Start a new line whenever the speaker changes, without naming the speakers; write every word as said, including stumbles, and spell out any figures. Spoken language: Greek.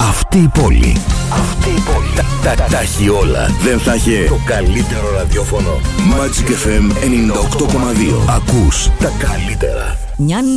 Αυτή η πόλη. Αυτή η πόλη. Τα, τα, τα έχει όλα. Δεν θα είχε το καλύτερο ραδιόφωνο. Magic εφ εμ ενενήντα οκτώ κόμμα δύο. Ακούς τα καλύτερα.